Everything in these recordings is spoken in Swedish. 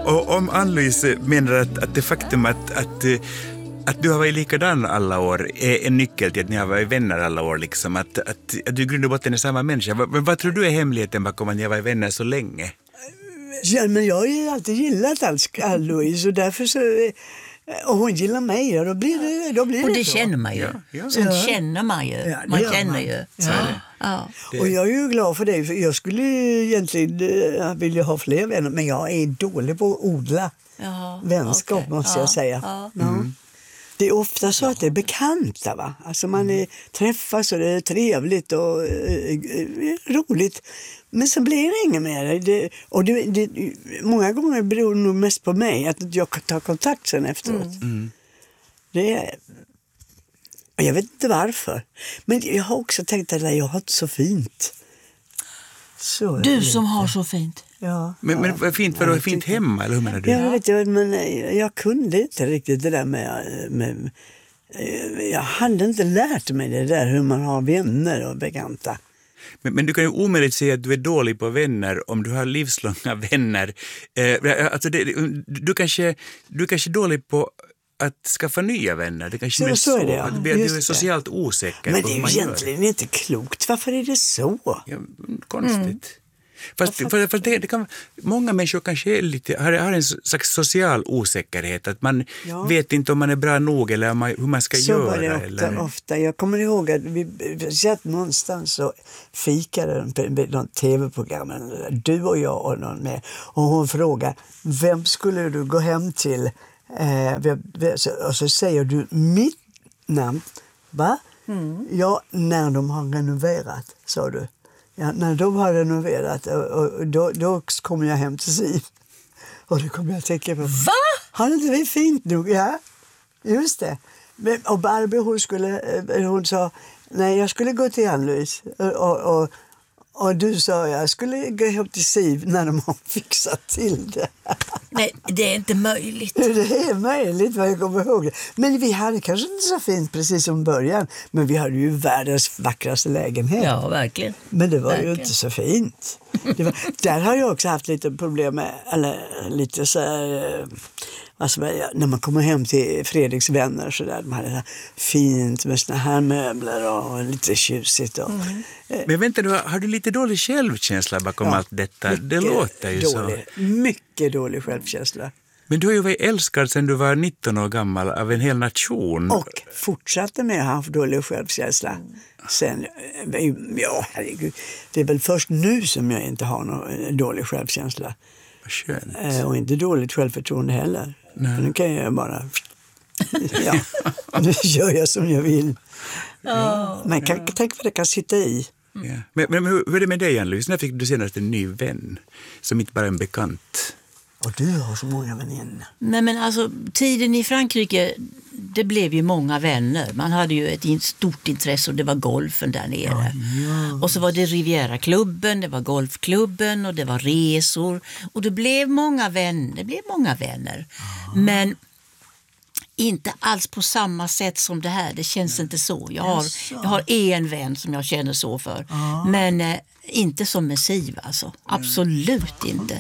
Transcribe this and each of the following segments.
Och om Ann-Louise menar att det faktum att du har varit likadan alla år är en nyckel till att ni har varit vänner alla år, liksom, att du i grund och botten är samma människa. Vad tror du är hemligheten bakom att ni har varit vänner så länge? Ja, men jag har ju alltid gillat Ann-Louise och därför så... Och hon gillar mig och då blir det och det så. Känner man ju. Ja. Sen känner man ju. Ja, man gör känner man. ju. Ja. Ja. Och jag är ju glad för det, för jag skulle egentligen vilja ha fler vänner, men jag är dålig på att odla vänskap, okej. måste jag säga. Ja. Ja. Det är ofta så att det är bekanta, va? Alltså man träffas och det är trevligt och roligt. Men så blir det inget mer. Många gånger beror det nog mest på mig att jag tar kontakt sen efteråt. Jag vet inte varför. Men jag har också tänkt att jag har inte så fint. Så Du som har så fint. Ja. Men vad fint, vadå, fint hemma, eller hur menar du? Jag vet, men jag kunde inte riktigt det där med jag hade inte lärt mig det där hur man har vänner och bekanta. Men du kan ju omöjligt säga att du är dålig på vänner om du har livslånga vänner. Alltså du kanske är dålig på att skaffa nya vänner. Det kanske så är det, ja. Att du är socialt osäker. Men på det är hur man ju gör. egentligen inte klokt. Varför är det så? Ja, konstigt. Fast det kan, många människor kanske är har en slags social osäkerhet. Att man vet inte om man är bra nog eller hur man ska så göra. Så var det ofta. Jag kommer ihåg att vi satt någonstans så fikade någon tv-program. Du och jag och någon med. Och hon frågade, vem skulle du gå hem till? Och så säger du mitt namn. Va? Ja, när de har renoverat, sa du. Ja, när de har renoverat och då kommer jag hem till Siv. Och då kommer jag att tänka på... Va? Har inte vi fint nog? Ja, just det. Men, och Barbie, hon sa, nej, jag skulle gå till Ann-Louise. Och du sa, jag skulle gå hem till Siv när de har fixat till det. Nej, det är inte möjligt. Det är möjligt, vad jag kommer ihåg det. Men vi hade kanske inte så fint precis som början. Men vi hade ju världens vackraste lägenhet. Ja, verkligen. Men det var ju inte så fint. Där har jag också haft lite problem med, eller lite så här, när man kommer hem till Fredriks vänner så där, de hade så fint med såna här möbler och lite tjusigt. Och, Men vänta nu, har du lite dålig självkänsla bakom allt detta? Det låter ju dålig, så. Mycket dålig självkänsla. Men du har ju varit älskad sedan du var 19 år gammal av en hel nation. Och fortsatte med att ha haft dålig självkänsla. Sen, ja herregud, det är väl först nu som jag inte har någon dålig självkänsla. Vad skönt. Och inte dåligt självförtroende heller. Nej. Nu kan jag bara... nu gör jag som jag vill. Men tänk vad det kan sitta i. Ja. Men hur är det med dig, Ann-Louise? När fick du senast en ny vän som inte bara är en bekant? Och du har så många vänner. Nej, men alltså, tiden i Frankrike, det blev ju många vänner. Man hade ju ett stort intresse och det var golfen där nere. Ja. Och så var det Riviera-klubben, det var golfklubben och det var resor. Och det blev många vänner. Ja. Men inte alls på samma sätt som det här. Det känns inte så. Jag har en vän som jag känner så för. Ja. Men inte som med Siv alltså. Absolut inte.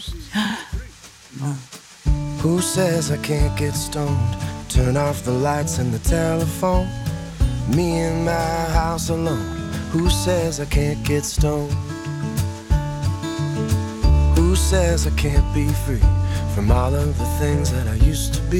Who says I can't get stoned? Turn off the lights and the telephone. Me in my house alone. Who says I can't get stoned? Who says I can't be free from all of the things that I used to be?